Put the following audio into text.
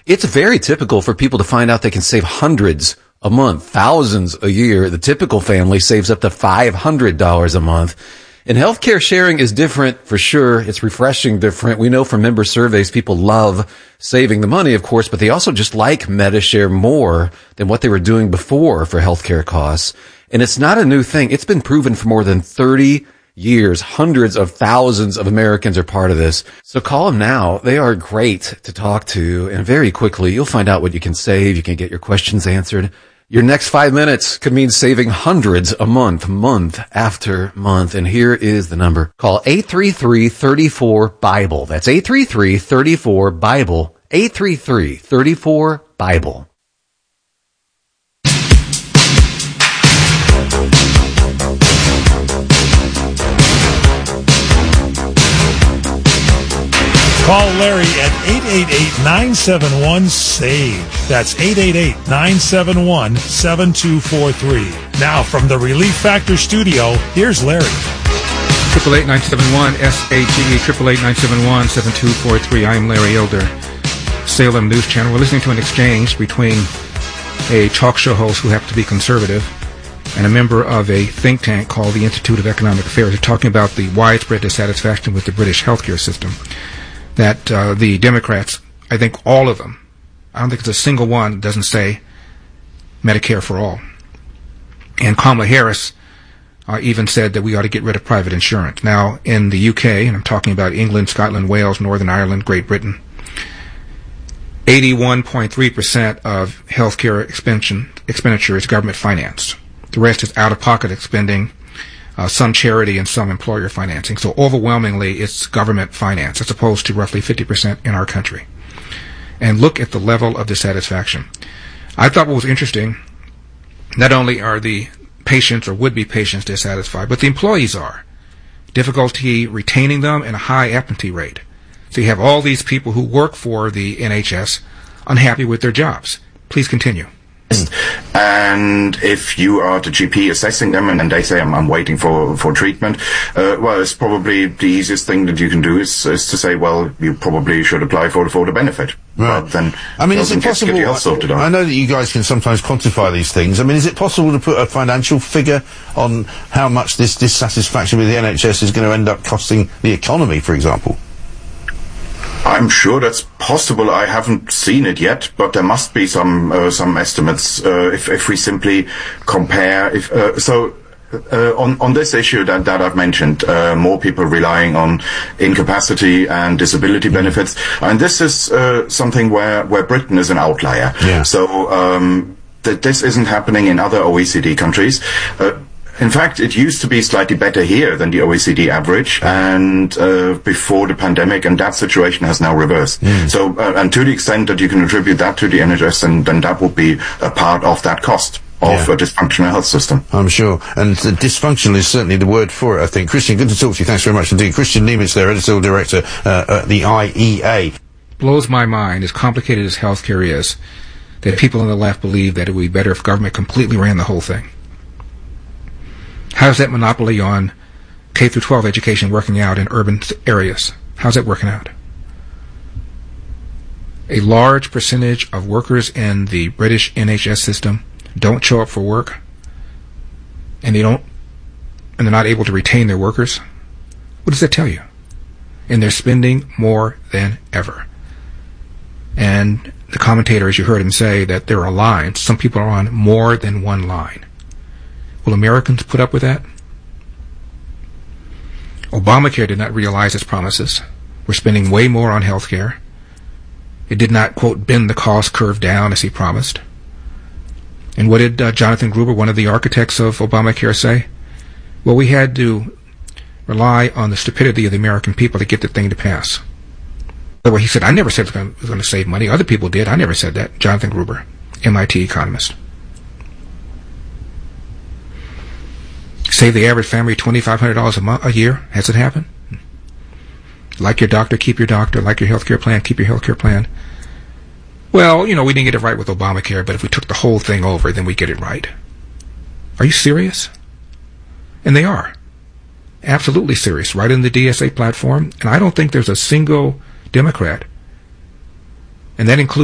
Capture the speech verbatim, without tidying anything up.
It's very typical for people to find out they can save hundreds a month, thousands a year. The typical family saves up to five hundred dollars a month. And healthcare sharing is different for sure. It's refreshing different. We know from member surveys, people love saving the money, of course, but they also just like Medi-Share more than what they were doing before for healthcare costs. And it's not a new thing. It's been proven for more than thirty years. Hundreds of thousands of Americans are part of this. So call them now. They are great to talk to. And very quickly, you'll find out what you can save. You can get your questions answered. Your next five minutes could mean saving hundreds a month, month after month. And here is the number. Call eight three three, three four, BIBLE. That's eight three three, three four, BIBLE. eight three three, three four, BIBLE. Call Larry at eight eight eight, nine seven one, SAVE. That's eight eight eight, nine seven one, seven two four three. Now, from the Relief Factor studio, here's Larry. eight eight eight, nine seven one, S A G E, eight eight eight, nine seven one, seven two four three. I am Larry Elder, Salem News Channel. We're listening to an exchange between a talk show host who happens to be conservative and a member of a think tank called the Institute of Economic Affairs. They're talking about the widespread dissatisfaction with the British healthcare system. That uh, the Democrats, I think all of them, I don't think there's a single one that doesn't say Medicare for all. And Kamala Harris uh, even said that we ought to get rid of private insurance. Now, in the U K, and I'm talking about England, Scotland, Wales, Northern Ireland, Great Britain, eighty-one point three percent of healthcare expenditure, expenditure is government financed. The rest is out-of-pocket spending, Uh, some charity and some employer financing. So overwhelmingly, it's government finance, as opposed to roughly fifty percent in our country. And look at the level of dissatisfaction. I thought what was interesting, not only are the patients or would-be patients dissatisfied, but the employees are. Difficulty retaining them and a high absentee rate. So you have all these people who work for the N H S unhappy with their jobs. Please continue. And if you are the G P assessing them and, and they say, I'm, I'm waiting for, for treatment, uh, well, it's probably the easiest thing that you can do is, is to say, well, you probably should apply for the, for the benefit. Right. But then, I mean, is it possible, I know that you guys can sometimes quantify these things. I mean, is it possible to put a financial figure on how much this dissatisfaction with the N H S is going to end up costing the economy, for example? I'm sure that's possible. I haven't seen it yet, but there must be some uh, some estimates uh, if if we simply compare. If uh, so, uh, on on this issue that that I've mentioned, uh, more people relying on incapacity and disability benefits, and this is uh, something where where Britain is an outlier. Yeah. So um, that this isn't happening in other O E C D countries. Uh, In fact, it used to be slightly better here than the O E C D average, and uh, before the pandemic, and that situation has now reversed. Mm. So, uh, and to the extent that you can attribute that to the N H S, and then that would be a part of that cost of yeah. a dysfunctional health system. I'm sure. And uh, dysfunctional is certainly the word for it, I think. Christian, good to talk to you. Thanks very much indeed. Christian Niemitz there, Editorial Director uh, at the I E A. Blows my mind, as complicated as healthcare is, that people on the left believe that it would be better if government completely ran the whole thing. How's that monopoly on K through twelve education working out in urban areas? How's that working out? A large percentage of workers in the British N H S system don't show up for work, and they don't, and they're not able to retain their workers. What does that tell you? And they're spending more than ever. And the commentator, as you heard him say, that there are lines. Some people are on more than one line. Will Americans put up with that? Obamacare did not realize its promises. We're spending way more on health care. It did not, quote, bend the cost curve down as he promised. And what did uh, Jonathan Gruber, one of the architects of Obamacare, say? Well, we had to rely on the stupidity of the American people to get the thing to pass. Well, he said, I never said it was going to save money. Other people did. I never said that. Jonathan Gruber, M I T economist. Save the average family twenty-five hundred dollars a month, a year. Has it happened? Like your doctor, keep your doctor. Like your health care plan, keep your health care plan. Well, you know, we didn't get it right with Obamacare, but if we took the whole thing over, then we get it right. Are you serious? And they are. Absolutely serious. Right in the D S A platform. And I don't think there's a single Democrat, and that includes